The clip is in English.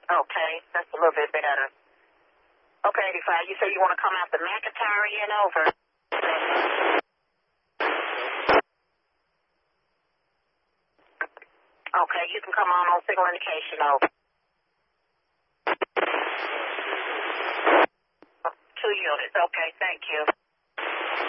Okay, that's a little bit better. Okay, 85, you say you want to come after McIntyre and over. Okay, you can come on signal indication over. 2 units, okay, thank you.